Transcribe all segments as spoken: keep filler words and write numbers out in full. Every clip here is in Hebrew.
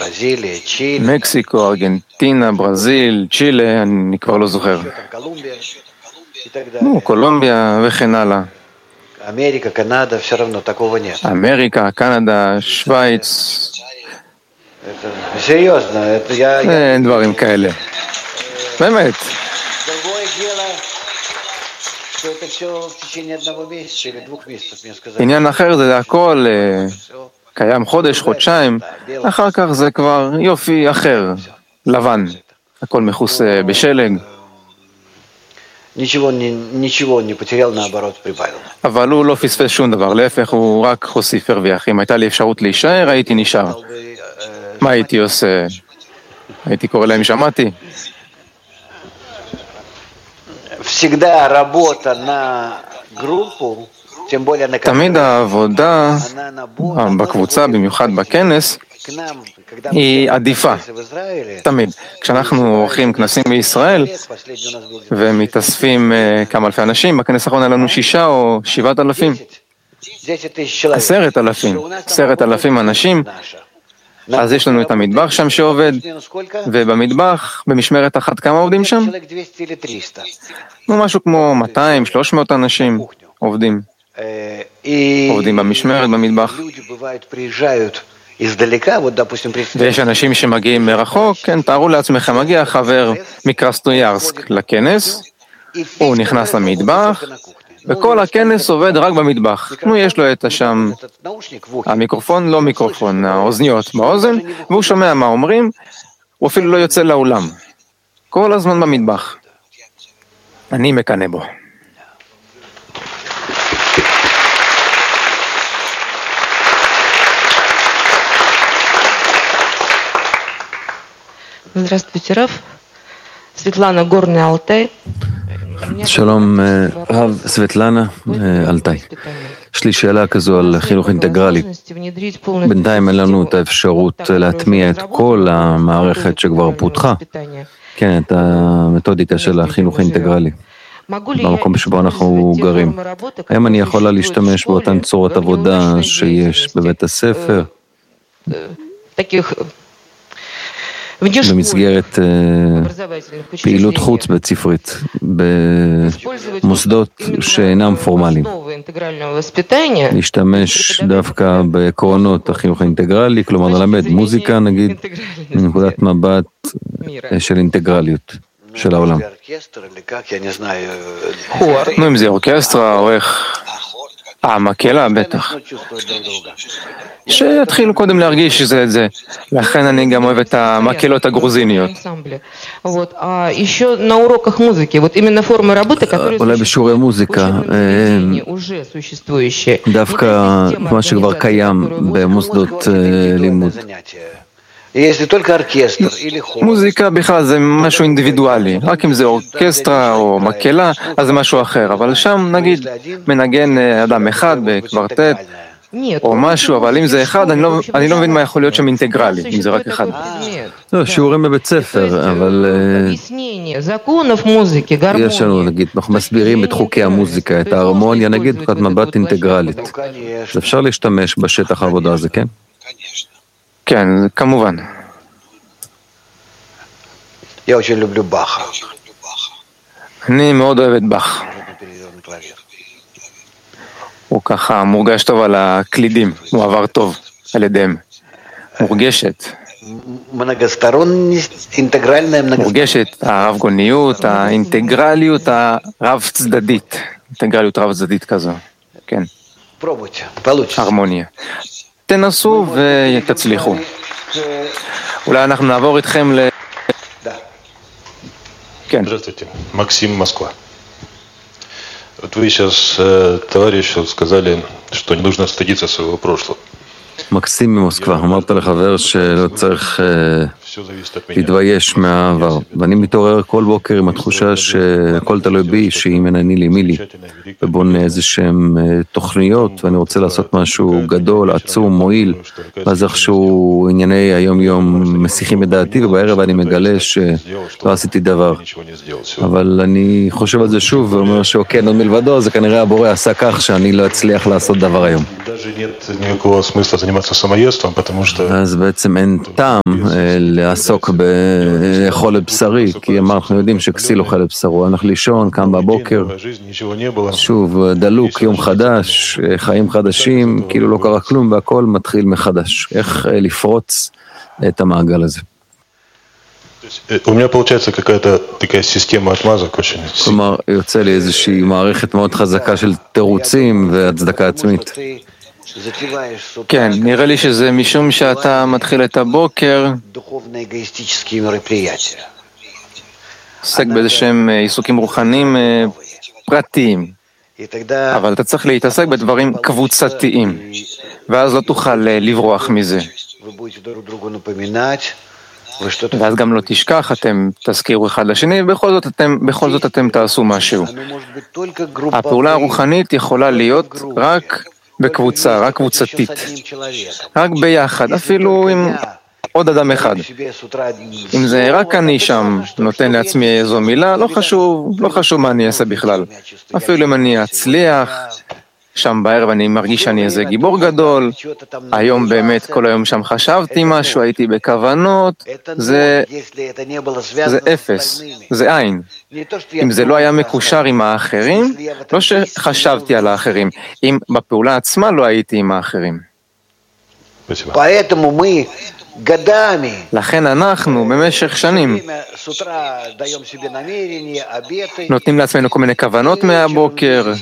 מקסיקו, ארגנטינה, ברזיל, צ'ילה, אני כבר לא זוכר. נו, קולומביה וכן הלאה. אמריקה, קנדה, все равно такого нет. אמריקה, קנדה, שוויץ. Серьезно, это я... אין דברים כאלה. באמת. עניין אחר זה הכל קיים חודש, חודשיים, אחר כך זה כבר יופי אחר, לבן, הכל מכוסה בשלג. אבל הוא לא פספס שום דבר, להפך הוא רק הוסיף הרוויח. אם הייתה לי אפשרות להישאר, הייתי נשאר. מה הייתי עושה? הייתי קורא להם שמעתי. תמיד העבודה בקבוצה, במיוחד בכנס, היא עדיפה. תמיד. כשאנחנו עורכים כנסים בישראל ומתאספים כמה אלפי אנשים, בכנס האחרון היה לנו שישה או שבעת אלפים. עשרת אלפים. עשרת אלפים אנשים. אז יש לנו את המטבח שם שעובד, ובמטבח, במשמרת אחת, כמה עובדים שם? משהו כמו מאתיים שלוש מאות אנשים עובדים. עובדים במשמרת, במטבח. ויש אנשים שמגיעים מרחוק, כן, תארו לעצמכם, מגיע חבר מקרסנויארסק לכנס, הוא נכנס למטבח, וכל הכנס עובד רק במטבח. נו, יש לו את השם, המיקרופון, לא מיקרופון, האוזניות באוזן, והוא שומע מה אומרים, הוא אפילו לא יוצא לאולם. כל הזמן במטבח. אני מקנא בו. Здравствуйте, Рав. Светлана, Горный Алтай. שלום, רב סבטלנה, אלטאי. יש לי שאלה כזו על חינוך אינטגרלי. בינתיים אין לנו את האפשרות להטמיע את כל המערכת שכבר פותחה. כן, את המתודיקה של החינוך האינטגרלי. במקום שבו אנחנו גרים. האם אני יכולה להשתמש באותן צורות עבודה שיש בבית הספר? במסגרת פעילות חוץ בית ספרית, במוסדות שאינם פורמליים. להשתמש דווקא בעקרונות החינוך האינטגרלי, כלומר ללמד מוזיקה נגיד, מנקודת מבט של אינטגרליות של העולם. נו, אם זה אורקסטרה או איך... אה, מקהלה, בטח. שיתחילו קודם להרגיש שזה את זה. לכן אני גם אוהב את המקהלות הגרוזיניות. אולי בשיעורי מוזיקה, דווקא מה שכבר קיים במוסדות לימוד. מוזיקה בכלל זה משהו אינדיבידואלי, רק אם זה אורקסטרה או מקהלה, אז זה משהו אחר, אבל שם נגיד מנגן אדם אחד בקוורטט או משהו, אבל אם זה אחד, אני לא, אני לא מבין מה יכול להיות שם אינטגרלי, אם זה רק אחד. לא, שיעורים בבית ספר, אבל יש לנו, נגיד, אנחנו מסבירים את חוקי המוזיקה, את ההרמוניה, נגיד, בקודת מבט אינטגרלית. אז אפשר להשתמש בשטח העבודה הזה, כן? כן, כמובן. אני מאוד אוהב את באך. הוא ככה מורגש טוב על הקלידים, הוא עבר טוב על ידיהם. מורגשת. מורגשת הרב גוניות, האינטגרליות הרב צדדית. אינטגרליות רב צדדית כזו, כן. הרמוניה. תנסו ותצליחו. אולי אנחנו נעבור איתכם ל... כן. Здравствуйте, Максим, Москва. Вот вы сейчас э, товарищу сказали, что не нужно стыдиться своего прошлого. מקסים ממוסקבה, אמרת לחבר שלא צריך להתבייש מהעבר, ואני מתעורר כל בוקר עם התחושה שהכל תלוי בי, שאם אין אני לי מי לי, ובונה איזה שהם תוכניות, ואני רוצה לעשות משהו גדול, עצום, מועיל, ואז איכשהו ענייני היום-יום מסיחים את דעתי, ובערב אני מגלה שלא עשיתי דבר. אבל אני חושב על זה שוב, ואומר שאוקיי, עוד מלבדו, זה כנראה הבורא עשה כך שאני לא אצליח לעשות דבר היום. אז בעצם אין טעם לעסוק בלאכול את בשרי, כי אנחנו יודעים שכסיל אוכל את בשרו, הלך לישון, קם בבוקר, שוב דלוק, יום חדש, חיים חדשים, כאילו לא קרה כלום והכל מתחיל מחדש. איך לפרוץ את המעגל הזה? У меня получается какая-то такая система отмазок очень. כלומר, יוצא לי איזושהי מערכת מאוד חזקה של תירוצים והצדקה עצמית. כן, נראה לי שזה משום שאתה מתחיל את הבוקר, עוסק באיזה שהם עיסוקים רוחניים פרטיים, אבל אתה צריך להתעסק בדברים קבוצתיים, ואז לא תוכל לברוח מזה. ואז גם לא תשכח, אתם תזכירו אחד לשני, ובכל זאת אתם, בכל זאת אתם תעשו משהו. הפעולה הרוחנית יכולה להיות רק בקבוצה, רק קבוצתית, רק ביחד, אפילו עם עוד אדם אחד. אם זה רק אני שם נותן לעצמי איזו מילה, לא חשוב, לא חשוב מה אני אעשה בכלל. אפילו אם אני אצליח, שם בערב אני מרגיש שאני איזה גיבור גדול, היום באמת כל היום שם חשבתי משהו, הייתי בכוונות, זה, זה אפס, זה עין. אם זה לא היה מקושר עם האחרים, לא שחשבתי על האחרים, אם בפעולה עצמה לא הייתי עם האחרים. לכן אנחנו במשך שנים נותנים לעצמנו כל מיני כוונות מהבוקר,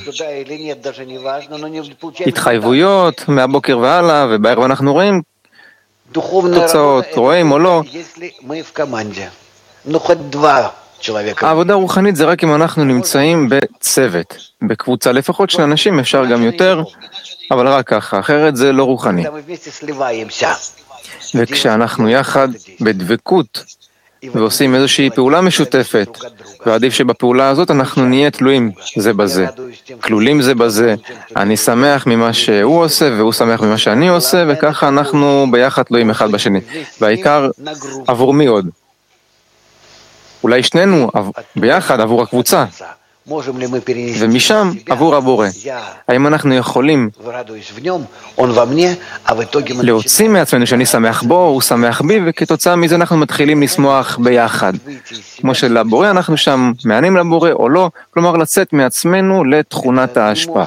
התחייבויות מהבוקר והלאה, ובערב אנחנו רואים תוצאות, רואים או לא. העבודה הרוחנית זה רק אם אנחנו נמצאים בצוות, בקבוצה לפחות של אנשים, אפשר גם יותר, אבל רק ככה, אחרת זה לא רוחני. וכשאנחנו יחד בדבקות ועושים איזושהי פעולה משותפת, ועדיף שבפעולה הזאת אנחנו נהיה תלויים זה בזה, כלולים זה בזה, אני שמח ממה שהוא עושה והוא שמח ממה שאני עושה, וככה אנחנו ביחד תלויים אחד בשני. והעיקר עבור מי עוד? אולי שנינו ביחד עבור הקבוצה, ומשם עבור הבורא. האם אנחנו יכולים להוציא מעצמנו שאני שמח בו, הוא שמח בי, וכתוצאה מזה אנחנו מתחילים לשמוח ביחד. כמו שלבורא אנחנו שם מענים לבורא או לא, כלומר לצאת מעצמנו לתכונת ההשפעה.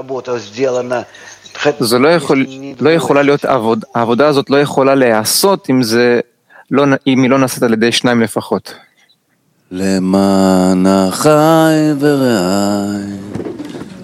זו לא, יכול, לא יכולה להיות עבוד, העבודה הזאת לא יכולה להיעשות אם, זה לא, אם היא לא נעשית על ידי שניים לפחות. למען החי ורעי